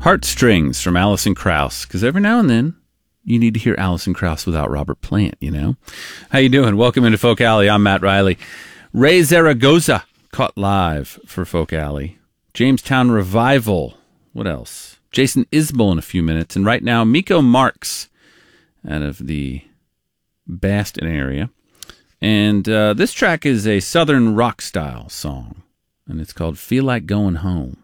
Heartstrings from Alison Krauss, because every now and then you need to hear Alison Krauss without Robert Plant, you know? How you doing? Welcome into Folk Alley. I'm Matt Riley. Ray Zaragoza caught live for Folk Alley. Jamestown Revival. What else? Jason Isbell in a few minutes. And right now, Miko Marks out of the Baston area. And this track is a Southern rock style song. And it's called Feel Like Going Home.